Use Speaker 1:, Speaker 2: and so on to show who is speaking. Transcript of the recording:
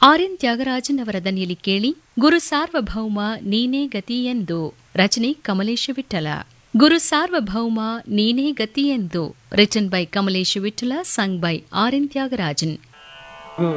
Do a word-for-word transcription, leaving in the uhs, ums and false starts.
Speaker 1: R N Thyagarajan ಅವರ ದನಿಯಲ್ಲಿ ಕೇಳಿ ಗುರು ಸಾರ್ವಭೌಮ ನೀನೇ ಗತಿ ಎಂದು. ರಚನೆ ಕಮಲೇಶ ವಿಠಲ. ಗುರು ಸಾರ್ವಭೌಮ ನೀನೇ ಗತಿ ಎಂದು written by Kamalesh Vittala, sung by R N Thyagarajan.